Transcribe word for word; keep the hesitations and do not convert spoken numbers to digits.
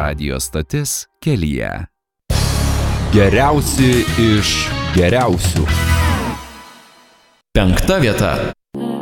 radijo stotis kelyje. Geriausi iš geriausių. Penkta vieta.